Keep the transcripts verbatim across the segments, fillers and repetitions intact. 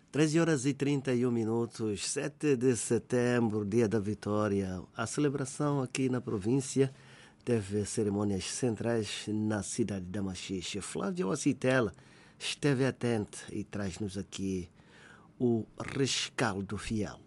treze horas e trinta e um minutos, sete de setembro, dia da vitória. A celebração aqui na província teve cerimônias centrais na cidade da Machixe. Flávio Acitela esteve atento e traz-nos aqui o rescaldo fiel.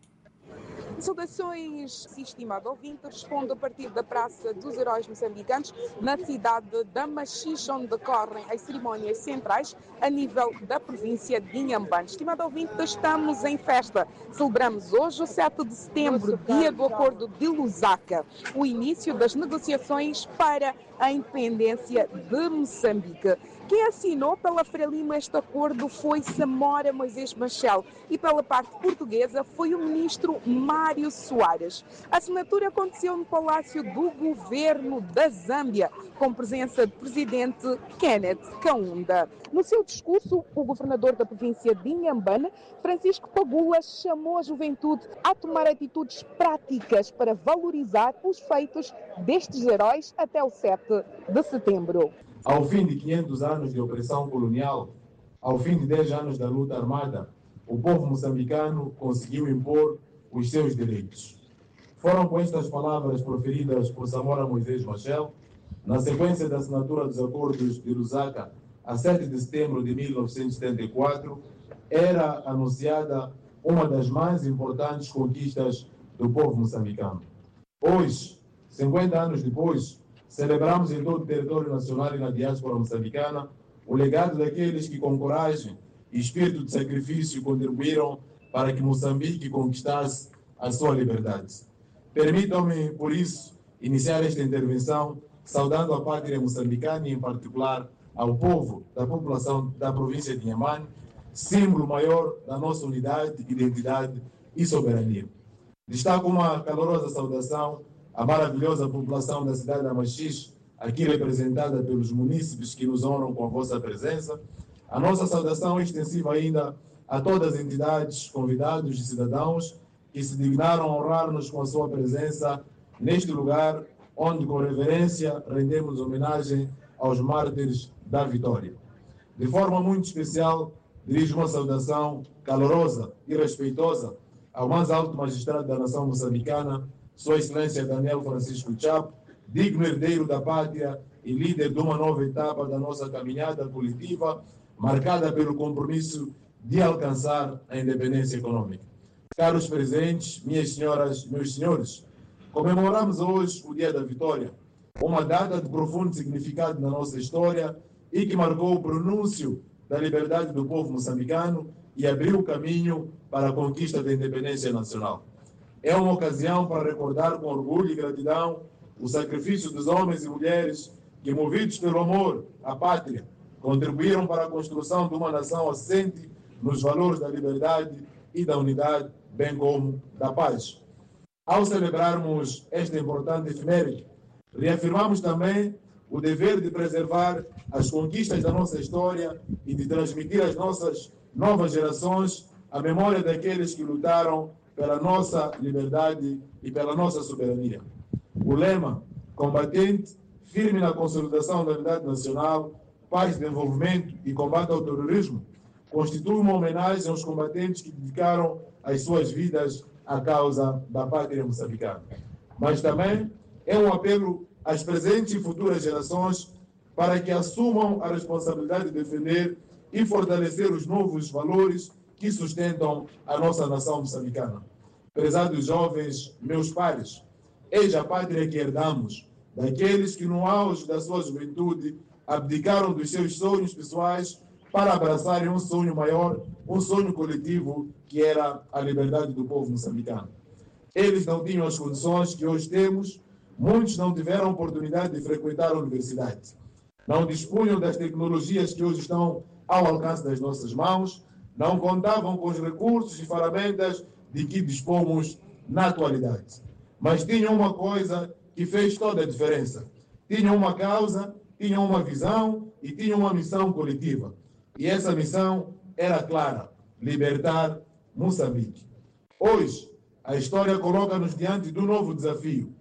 Saudações, estimado ouvinte, respondo a partir da Praça dos Heróis Moçambicanos, na cidade da Machixe, onde decorrem as cerimônias centrais a nível da província de Inhambane. Estimado ouvinte, estamos em festa. Celebramos hoje, o sete de setembro, dia do Acordo de Lusaka, o início das negociações para a independência de Moçambique. Quem assinou pela Frelimo este acordo foi Samora Moisés Machel e pela parte portuguesa foi o ministro Mário Soares. A assinatura aconteceu no Palácio do Governo da Zâmbia, com presença do presidente Kenneth Kaunda. No seu discurso, o governador da província de Inhambane, Francisco Pagula, chamou a juventude a tomar atitudes práticas para valorizar os feitos destes heróis até o sete de setembro. Ao fim de quinhentos anos de opressão colonial, ao fim de dez anos da luta armada, o povo moçambicano conseguiu impor os seus direitos. Foram com estas palavras proferidas por Samora Moisés Machel, na sequência da assinatura dos acordos de Lusaka, a sete de setembro de mil novecentos e setenta e quatro, era anunciada uma das mais importantes conquistas do povo moçambicano. Hoje, cinquenta anos depois, celebramos em todo o território nacional e na diáspora moçambicana o legado daqueles que, com coragem e espírito de sacrifício, contribuíram para que Moçambique conquistasse a sua liberdade. Permitam-me, por isso, iniciar esta intervenção saudando a pátria moçambicana e, em particular, ao povo da população da província de Inhambane, símbolo maior da nossa unidade, identidade e soberania. Destaco uma calorosa saudação à maravilhosa população da cidade da Machixe, aqui representada pelos munícipes que nos honram com a vossa presença. A nossa saudação é extensiva ainda a todas as entidades, convidados e cidadãos que se dignaram a honrar-nos com a sua presença neste lugar, onde, com reverência, rendemos homenagem aos mártires da vitória. De forma muito especial, dirijo uma saudação calorosa e respeitosa ao mais alto magistrado da nação moçambicana, Sua Excelência Daniel Francisco Chapo, digno herdeiro da pátria e líder de uma nova etapa da nossa caminhada coletiva, marcada pelo compromisso de alcançar a independência econômica. Caros presentes, minhas senhoras e meus senhores, comemoramos hoje o Dia da Vitória, uma data de profundo significado na nossa história e que marcou o pronúncio da liberdade do povo moçambicano e abriu o caminho para a conquista da independência nacional. É uma ocasião para recordar com orgulho e gratidão o sacrifício dos homens e mulheres que, movidos pelo amor à pátria, contribuíram para a construção de uma nação assente nos valores da liberdade e da unidade, bem como da paz. Ao celebrarmos esta importante efeméride, reafirmamos também o dever de preservar as conquistas da nossa história e de transmitir às nossas novas gerações a memória daqueles que lutaram pela nossa liberdade e pela nossa soberania. O lema combatente, firme na consolidação da unidade nacional, paz, desenvolvimento e combate ao terrorismo, constitui uma homenagem aos combatentes que dedicaram as suas vidas à causa da pátria moçambicana. Mas também é um apelo às presentes e futuras gerações para que assumam a responsabilidade de defender e fortalecer os novos valores que sustentam a nossa nação moçambicana. Prezados jovens, meus pares, eis a pátria que herdamos daqueles que no auge da sua juventude abdicaram dos seus sonhos pessoais para abraçarem um sonho maior, um sonho coletivo, que era a liberdade do povo moçambicano. Eles não tinham as condições que hoje temos, muitos não tiveram a oportunidade de frequentar a universidade, não dispunham das tecnologias que hoje estão ao alcance das nossas mãos, não contavam com os recursos e ferramentas de que dispomos na atualidade. Mas tinham uma coisa que fez toda a diferença. Tinham uma causa, tinham uma visão e tinham uma missão coletiva. E essa missão era clara: libertar Moçambique. Hoje, a história coloca-nos diante de um novo desafio: